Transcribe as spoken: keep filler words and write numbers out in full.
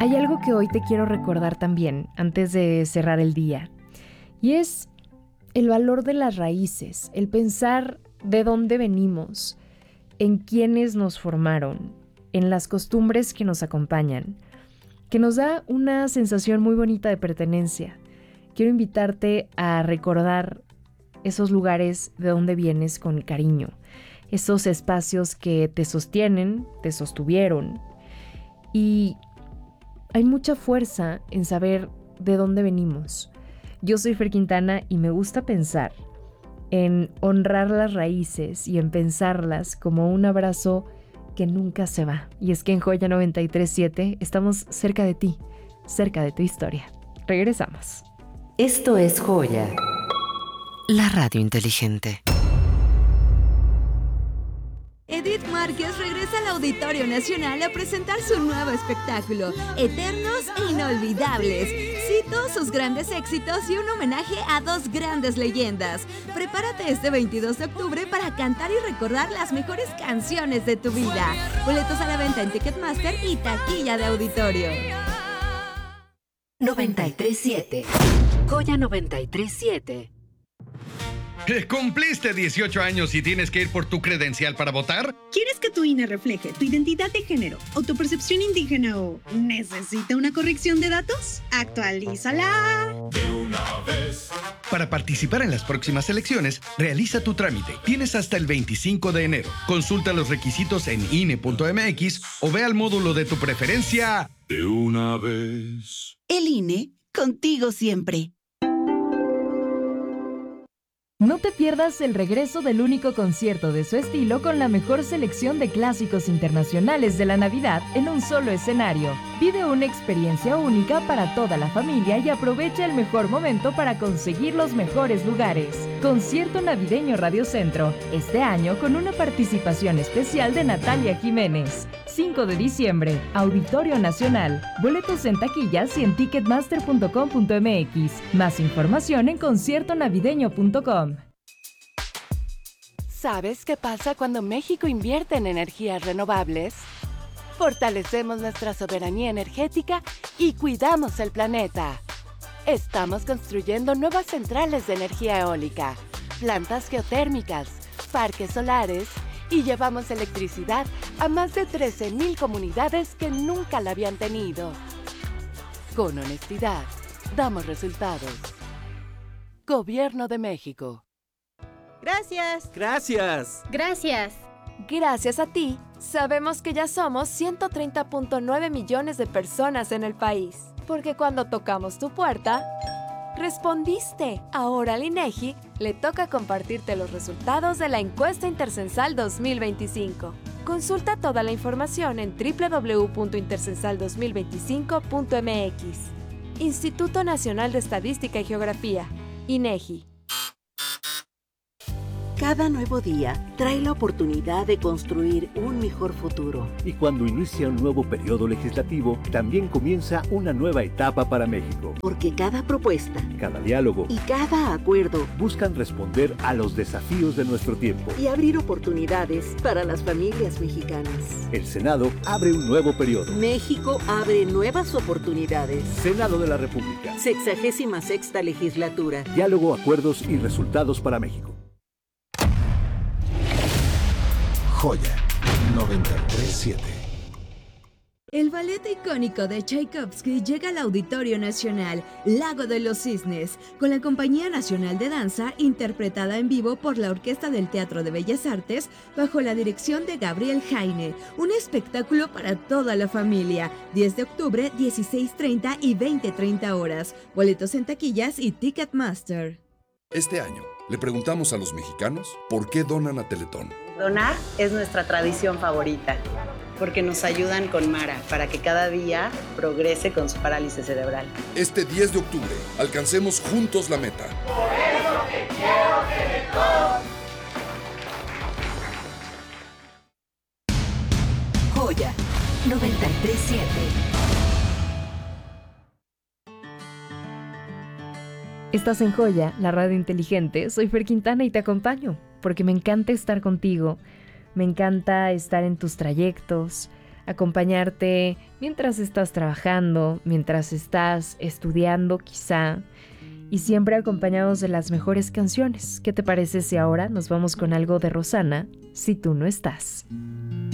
Hay algo que hoy te quiero recordar también, antes de cerrar el día, y es el valor de las raíces, el pensar de dónde venimos, en quiénes nos formaron, en las costumbres que nos acompañan, que nos da una sensación muy bonita de pertenencia. Quiero invitarte a recordar esos lugares de donde vienes con cariño, esos espacios que te sostienen, te sostuvieron, y hay mucha fuerza en saber de dónde venimos. Yo soy Fer Quintana y me gusta pensar en honrar las raíces y en pensarlas como un abrazo que nunca se va. Y es que en Joya noventa y tres punto siete estamos cerca de ti, cerca de tu historia. Regresamos. Esto es Joya, la radio inteligente. Edith Márquez regresa al Auditorio Nacional a presentar su nuevo espectáculo, Eternos e Inolvidables. Cito sus grandes éxitos y un homenaje a dos grandes leyendas. Prepárate este veintidós de octubre para cantar y recordar las mejores canciones de tu vida. Boletos a la venta en Ticketmaster y taquilla de auditorio. noventa y tres punto siete. Joya noventa y tres punto siete. ¿Cumpliste dieciocho años y tienes que ir por tu credencial para votar? ¿Quieres que tu I N E refleje tu identidad de género o tu percepción indígena o necesita una corrección de datos? ¡Actualízala! De una vez. Para participar en las próximas elecciones, realiza tu trámite. Tienes hasta el veinticinco de enero. Consulta los requisitos en I N E punto M X o ve al módulo de tu preferencia. De una vez. El I N E, contigo siempre. No te pierdas el regreso del único concierto de su estilo con la mejor selección de clásicos internacionales de la Navidad en un solo escenario. Vive una experiencia única para toda la familia y aprovecha el mejor momento para conseguir los mejores lugares. Concierto Navideño Radio Centro, este año con una participación especial de Natalia Jiménez. cinco de diciembre, Auditorio Nacional. Boletos en taquillas y en ticketmaster punto com punto m x. Más información en concierto navideño punto com. ¿Sabes qué pasa cuando México invierte en energías renovables? Fortalecemos nuestra soberanía energética y cuidamos el planeta. Estamos construyendo nuevas centrales de energía eólica, plantas geotérmicas, parques solares y llevamos electricidad a más de trece mil comunidades que nunca la habían tenido. Con honestidad, damos resultados. Gobierno de México. Gracias. Gracias. Gracias. Gracias a ti, sabemos que ya somos ciento treinta punto nueve millones de personas en el país. Porque cuando tocamos tu puerta, respondiste. Ahora al INEGI le toca compartirte los resultados de la encuesta intercensal dos mil veinticinco. Consulta toda la información en doble u doble u doble u punto intercensal dos mil veinticinco punto m x. Instituto Nacional de Estadística y Geografía, INEGI. Cada nuevo día trae la oportunidad de construir un mejor futuro. Y cuando inicia un nuevo periodo legislativo, también comienza una nueva etapa para México. Porque cada propuesta, cada diálogo y cada acuerdo buscan responder a los desafíos de nuestro tiempo y abrir oportunidades para las familias mexicanas. El Senado abre un nuevo periodo. México abre nuevas oportunidades. Senado de la República. Sexagésima sexta legislatura. Diálogo, acuerdos y resultados para México. Joya noventa y tres punto siete. El ballet icónico de Tchaikovsky llega al Auditorio Nacional, Lago de los Cisnes, con la Compañía Nacional de Danza, interpretada en vivo por la Orquesta del Teatro de Bellas Artes, bajo la dirección de Gabriel Jaine. Un espectáculo para toda la familia. diez de octubre, dieciséis treinta y veinte treinta horas. Boletos en taquillas y Ticketmaster. Este año, le preguntamos a los mexicanos por qué donan a Teletón. Donar es nuestra tradición favorita, porque nos ayudan con Mara para que cada día progrese con su parálisis cerebral. Este diez de octubre, alcancemos juntos la meta. Por eso te quiero, Teletón. Joya noventa y tres punto siete. Estás en Joya, la radio inteligente. Soy Fer Quintana y te acompaño porque me encanta estar contigo, me encanta estar en tus trayectos, acompañarte mientras estás trabajando, mientras estás estudiando quizá, y siempre acompañados de las mejores canciones. ¿Qué te parece si ahora nos vamos con algo de Rosana, Si tú no estás?